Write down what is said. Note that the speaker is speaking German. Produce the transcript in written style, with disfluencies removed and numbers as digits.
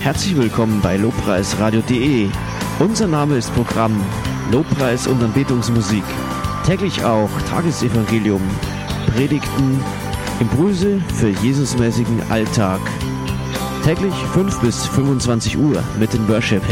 Herzlich willkommen bei lobpreisradio.de. Unser Name ist Programm Lobpreis und Anbetungsmusik. Täglich auch Tagesevangelium, Predigten, Impulse für Jesusmäßigen Alltag. Täglich 5 bis 25 Uhr mit den Worship